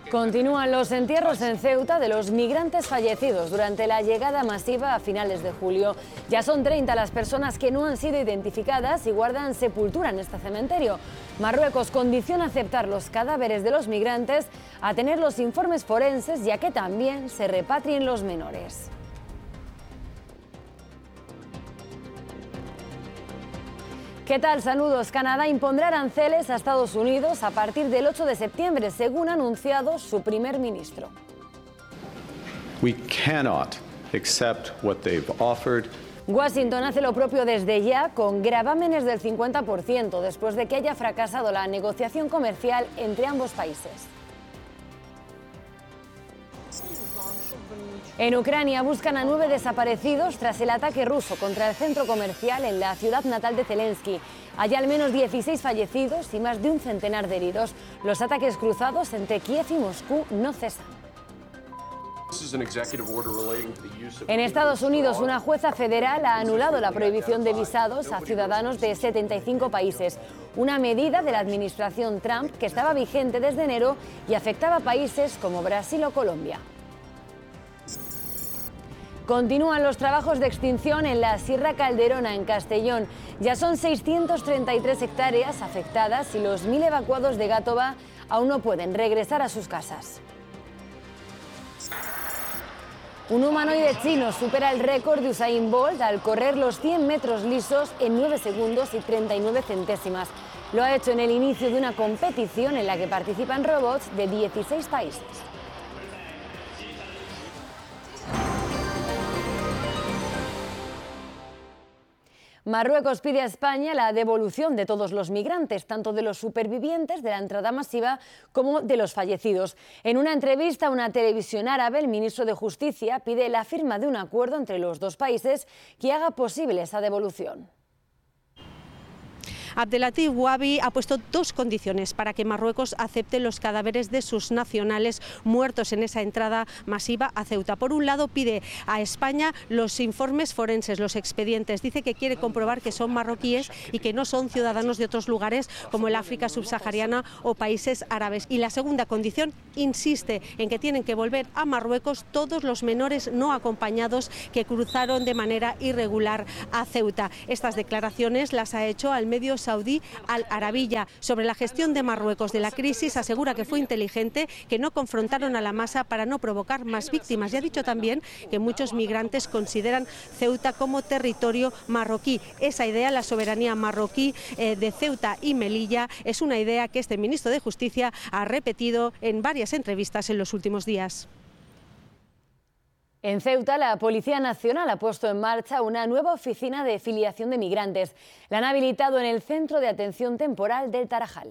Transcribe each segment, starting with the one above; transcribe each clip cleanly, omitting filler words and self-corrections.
Continúan los entierros en Ceuta de los migrantes fallecidos durante la llegada masiva a finales de julio. Ya son 30 las personas que no han sido identificadas y guardan sepultura en este cementerio. Marruecos condiciona aceptar los cadáveres de los migrantes a tener los informes forenses y a que también se repatrien los menores. ¿Qué tal? Saludos. Canadá impondrá aranceles a Estados Unidos a partir del 8 de septiembre, según ha anunciado su primer ministro. We cannot accept what they've offered. Washington hace lo propio desde ya, con gravámenes del 50%, después de que haya fracasado la negociación comercial entre ambos países. En Ucrania buscan a 9 desaparecidos tras el ataque ruso contra el centro comercial en la ciudad natal de Zelensky. Hay al menos 16 fallecidos y más de un centenar de heridos. Los ataques cruzados entre Kiev y Moscú no cesan. En Estados Unidos, una jueza federal ha anulado la prohibición de visados a ciudadanos de 75 países, una medida de la administración Trump que estaba vigente desde enero y afectaba a países como Brasil o Colombia. Continúan los trabajos de extinción en la Sierra Calderona, en Castellón. Ya son 633 hectáreas afectadas y los 1000 evacuados de Gàtova aún no pueden regresar a sus casas. Un humanoide chino supera el récord de Usain Bolt al correr los 100 metros lisos en 9 segundos y 39 centésimas. Lo ha hecho en el inicio de una competición en la que participan robots de 16 países. Marruecos pide a España la devolución de todos los migrantes, tanto de los supervivientes de la entrada masiva como de los fallecidos. En una entrevista a una televisión árabe, el ministro de Justicia pide la firma de un acuerdo entre los dos países que haga posible esa devolución. Abdelatif Wabi ha puesto dos condiciones para que Marruecos acepte los cadáveres de sus nacionales muertos en esa entrada masiva a Ceuta. Por un lado, pide a España los informes forenses, los expedientes. Dice que quiere comprobar que son marroquíes y que no son ciudadanos de otros lugares como el África subsahariana o países árabes. Y la segunda condición, insiste en que tienen que volver a Marruecos todos los menores no acompañados que cruzaron de manera irregular a Ceuta. Estas declaraciones las ha hecho al medio saudí Al Arabiya. Sobre la gestión de Marruecos de la crisis, asegura que fue inteligente, que no confrontaron a la masa para no provocar más víctimas, y ha dicho también que muchos migrantes consideran Ceuta como territorio marroquí. Esa idea, la soberanía marroquí de Ceuta y Melilla, es una idea que este ministro de Justicia ha repetido en varias entrevistas en los últimos días. En Ceuta, la Policía Nacional ha puesto en marcha una nueva oficina de filiación de migrantes. La han habilitado en el Centro de Atención Temporal del Tarajal.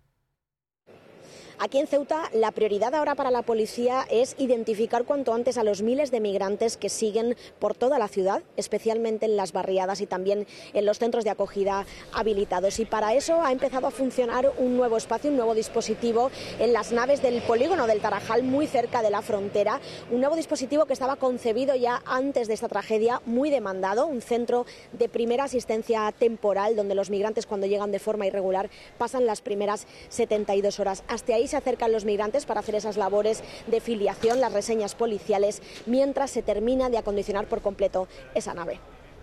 Aquí en Ceuta la prioridad ahora para la policía es identificar cuanto antes a los miles de migrantes que siguen por toda la ciudad, especialmente en las barriadas y también en los centros de acogida habilitados. Y para eso ha empezado a funcionar un nuevo espacio, un nuevo dispositivo en las naves del polígono del Tarajal, muy cerca de la frontera. Un nuevo dispositivo que estaba concebido ya antes de esta tragedia, muy demandado, un centro de primera asistencia temporal donde los migrantes, cuando llegan de forma irregular, pasan las primeras 72 horas. Hasta ahí se acercan los migrantes para hacer esas labores de filiación, las reseñas policiales, mientras se termina de acondicionar por completo esa nave.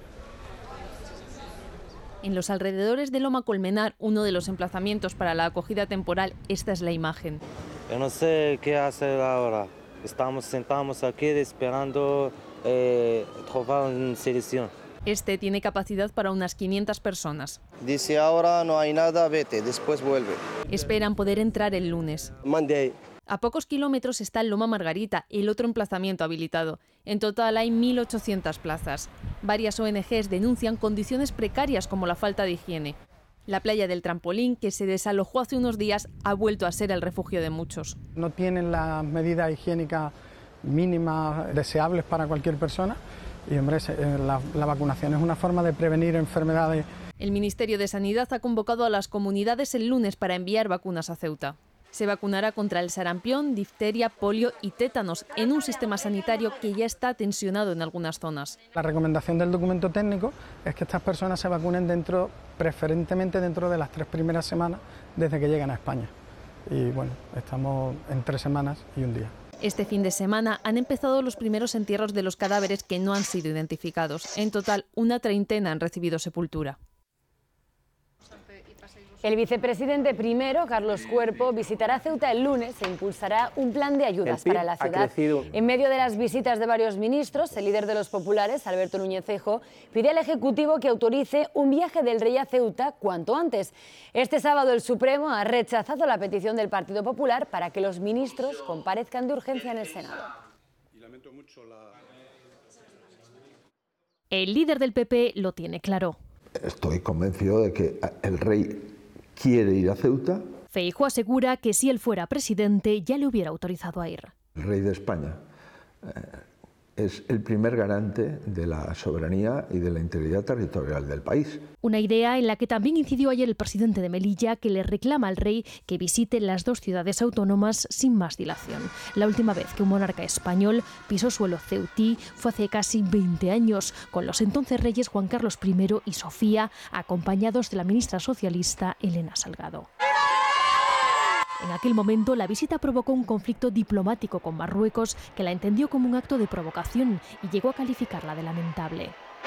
En los alrededores de Loma Colmenar, uno de los emplazamientos para la acogida temporal, esta es la imagen. Yo no sé qué hacer ahora. Estamos sentados aquí esperando trobar una solución. Este tiene capacidad para unas 500 personas. Dice ahora no hay nada, vete, después vuelve. Esperan poder entrar el lunes. Monday. A pocos kilómetros está Loma Margarita, el otro emplazamiento habilitado. En total hay 1.800 plazas. Varias ONGs denuncian condiciones precarias como la falta de higiene. La playa del Trampolín, que se desalojó hace unos días, ha vuelto a ser el refugio de muchos. No tienen las medidas higiénicas mínimas deseables para cualquier persona. Y hombre, la vacunación es una forma de prevenir enfermedades. El Ministerio de Sanidad ha convocado a las comunidades el lunes para enviar vacunas a Ceuta. Se vacunará contra el sarampión, difteria, polio y tétanos en un sistema sanitario que ya está tensionado en algunas zonas. La recomendación del documento técnico es que estas personas se vacunen preferentemente dentro de las 3 primeras semanas desde que lleguen a España. y bueno, estamos en 3 semanas y un día. Este fin de semana han empezado los primeros entierros de los cadáveres que no han sido identificados. En total, una treintena han recibido sepultura. El vicepresidente primero, Carlos Cuerpo, visitará Ceuta el lunes e impulsará un plan de ayudas para la ciudad. En medio de las visitas de varios ministros, el líder de los populares, Alberto Núñez Feijóo, pide al Ejecutivo que autorice un viaje del rey a Ceuta cuanto antes. Este sábado el Supremo ha rechazado la petición del Partido Popular para que los ministros comparezcan de urgencia en el Senado. El líder del PP lo tiene claro. Estoy convencido de que el rey quiere ir a Ceuta. Feijóo asegura que si él fuera presidente ya le hubiera autorizado a ir. El rey de España es el primer garante de la soberanía y de la integridad territorial del país. Una idea en la que también incidió ayer el presidente de Melilla, que le reclama al rey que visite las 2 ciudades autónomas sin más dilación. La última vez que un monarca español pisó suelo ceutí fue hace casi 20 años, con los entonces reyes Juan Carlos I y Sofía, acompañados de la ministra socialista Elena Salgado. En aquel momento, la visita provocó un conflicto diplomático con Marruecos, que la entendió como un acto de provocación y llegó a calificarla de lamentable.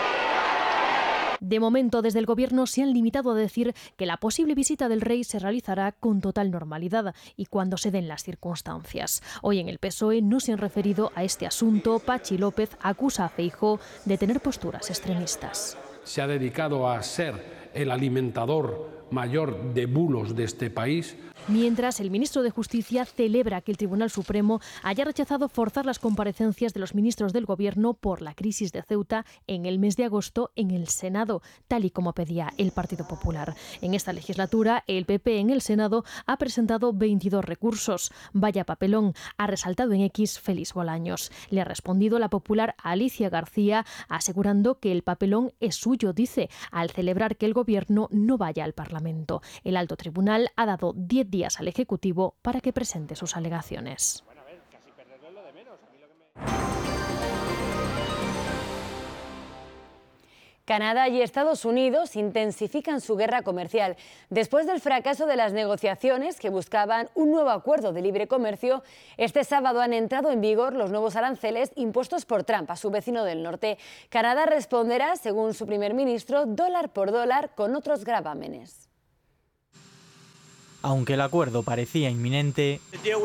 De momento, desde el Gobierno se han limitado a decir que la posible visita del rey se realizará con total normalidad y cuando se den las circunstancias. Hoy en el PSOE no se han referido a este asunto. Pachi López acusa a Feijóo de tener posturas extremistas. Se ha dedicado a ser el alimentador mayor de bulos de este país. Mientras, el ministro de Justicia celebra que el Tribunal Supremo haya rechazado forzar las comparecencias de los ministros del Gobierno por la crisis de Ceuta en el mes de agosto en el Senado, tal y como pedía el Partido Popular. En esta legislatura, el PP en el Senado ha presentado 22 recursos. Vaya papelón, ha resaltado en X Félix Bolaños. Le ha respondido la popular Alicia García, asegurando que el papelón es suyo, dice, al celebrar que el Gobierno no vaya al Parlamento. El alto tribunal ha dado 10 días al Ejecutivo para que presente sus alegaciones. Canadá y Estados Unidos intensifican su guerra comercial. Después del fracaso de las negociaciones que buscaban un nuevo acuerdo de libre comercio, este sábado han entrado en vigor los nuevos aranceles impuestos por Trump a su vecino del norte. Canadá responderá, según su primer ministro, dólar por dólar con otros gravámenes. Aunque el acuerdo parecía inminente,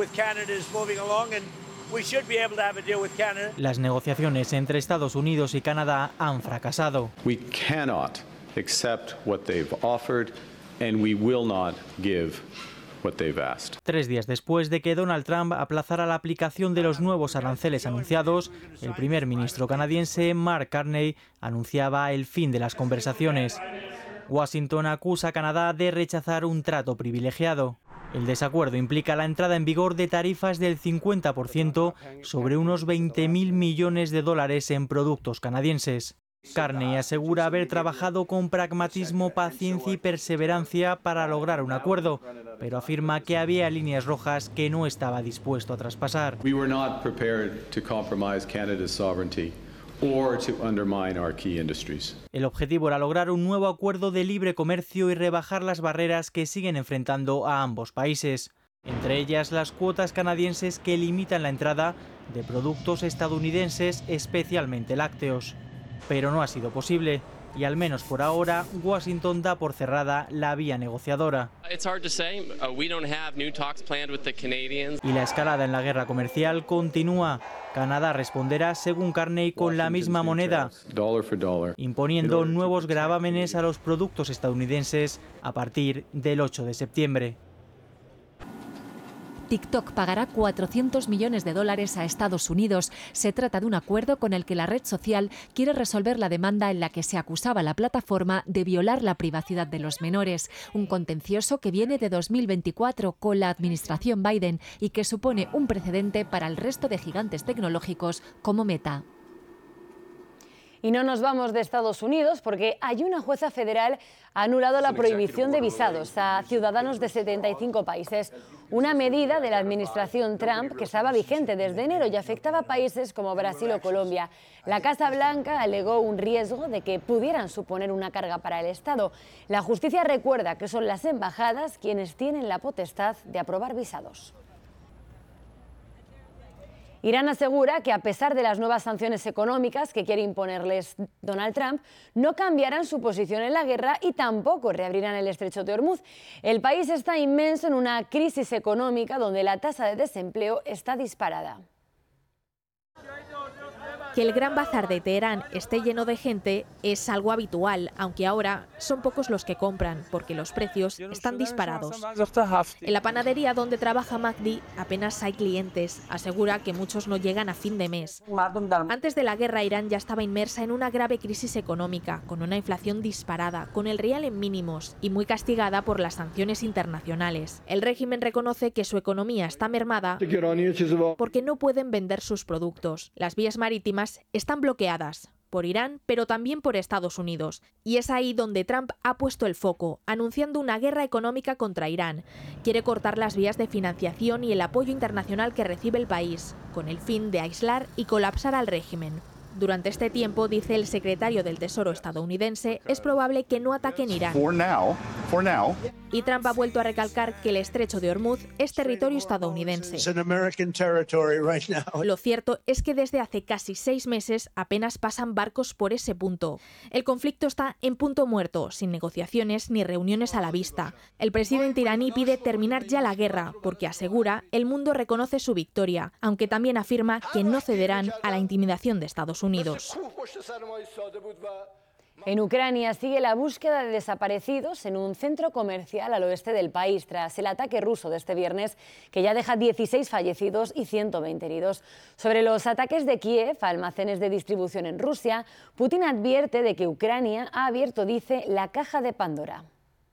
las negociaciones entre Estados Unidos y Canadá han fracasado. We cannot accept what they've offered and we will not give what they've asked. 3 días después de que Donald Trump aplazara la aplicación de los nuevos aranceles anunciados, el primer ministro canadiense Mark Carney anunciaba el fin de las conversaciones. Washington acusa a Canadá de rechazar un trato privilegiado. El desacuerdo implica la entrada en vigor de tarifas del 50% sobre unos 20.000 millones de dólares en productos canadienses. Carney asegura haber trabajado con pragmatismo, paciencia y perseverancia para lograr un acuerdo, pero afirma que había líneas rojas que no estaba dispuesto a traspasar. We were not prepared to compromise Canada's sovereignty or to undermine our key industries. El objetivo era lograr un nuevo acuerdo de libre comercio y rebajar las barreras que siguen enfrentando a ambos países, entre ellas las cuotas canadienses que limitan la entrada de productos estadounidenses, especialmente lácteos. Pero no ha sido posible y, al menos por ahora, Washington da por cerrada la vía negociadora. Y la escalada en la guerra comercial continúa. Canadá responderá, según Carney, con la misma moneda, imponiendo nuevos gravámenes a los productos estadounidenses a partir del 8 de septiembre. TikTok pagará $400 millones a Estados Unidos. Se trata de un acuerdo con el que la red social quiere resolver la demanda en la que se acusaba a la plataforma de violar la privacidad de los menores. Un contencioso que viene de 2024 con la administración Biden y que supone un precedente para el resto de gigantes tecnológicos como Meta. Y no nos vamos de Estados Unidos porque hay una jueza federal ha anulado la prohibición de visados a ciudadanos de 75 países, una medida de la administración Trump que estaba vigente desde enero y afectaba a países como Brasil o Colombia. La Casa Blanca alegó un riesgo de que pudieran suponer una carga para el Estado. La justicia recuerda que son las embajadas quienes tienen la potestad de aprobar visados. Irán asegura que a pesar de las nuevas sanciones económicas que quiere imponerles Donald Trump, no cambiarán su posición en la guerra y tampoco reabrirán el estrecho de Hormuz. El país está inmerso en una crisis económica donde la tasa de desempleo está disparada. Que el Gran Bazar de Teherán esté lleno de gente es algo habitual, aunque ahora son pocos los que compran, porque los precios están disparados. En la panadería donde trabaja Mahdi apenas hay clientes, asegura que muchos no llegan a fin de mes. Antes de la guerra, Irán ya estaba inmersa en una grave crisis económica, con una inflación disparada, con el rial en mínimos y muy castigada por las sanciones internacionales. El régimen reconoce que su economía está mermada porque no pueden vender sus productos. Las vías marítimas están bloqueadas por Irán, pero también por Estados Unidos. Y es ahí donde Trump ha puesto el foco, anunciando una guerra económica contra Irán. Quiere cortar las vías de financiación y el apoyo internacional que recibe el país, con el fin de aislar y colapsar al régimen. Durante este tiempo, dice el secretario del Tesoro estadounidense, es probable que no ataquen Irán. Y Trump ha vuelto a recalcar que el estrecho de Hormuz es territorio estadounidense. Lo cierto es que desde hace casi 6 meses apenas pasan barcos por ese punto. El conflicto está en punto muerto, sin negociaciones ni reuniones a la vista. El presidente iraní pide terminar ya la guerra, porque asegura el mundo reconoce su victoria, aunque también afirma que no cederán a la intimidación de Estados Unidos. En Ucrania sigue la búsqueda de desaparecidos en un centro comercial al oeste del país tras el ataque ruso de este viernes que ya deja 16 fallecidos y 120 heridos. Sobre los ataques de Kiev a almacenes de distribución en Rusia, Putin advierte de que Ucrania ha abierto, dice, la caja de Pandora.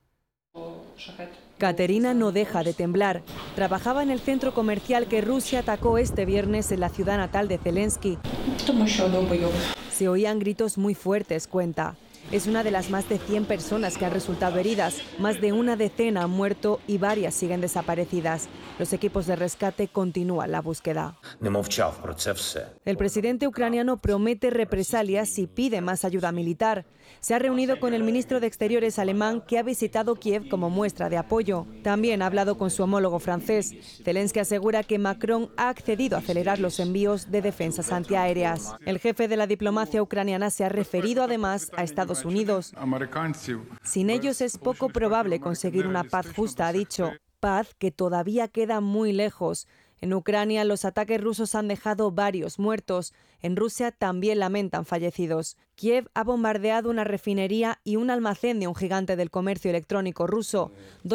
Katerina no deja de temblar. Trabajaba en el centro comercial que Rusia atacó este viernes en la ciudad natal de Zelensky. Se oían gritos muy fuertes, cuenta. Es una de las más de 100 personas que han resultado heridas. Más de una decena han muerto y varias siguen desaparecidas. Los equipos de rescate continúan la búsqueda. El presidente ucraniano promete represalias y pide más ayuda militar. Se ha reunido con el ministro de Exteriores alemán, que ha visitado Kiev como muestra de apoyo. También ha hablado con su homólogo francés. Zelensky asegura que Macron ha accedido a acelerar los envíos de defensas antiaéreas. El jefe de la diplomacia ucraniana se ha referido además a Estados Unidos. Sin ellos es poco probable conseguir una paz justa, ha dicho. Paz que todavía queda muy lejos. En Ucrania los ataques rusos han dejado varios muertos. En Rusia también lamentan fallecidos. Kiev ha bombardeado una refinería y un almacén de un gigante del comercio electrónico ruso.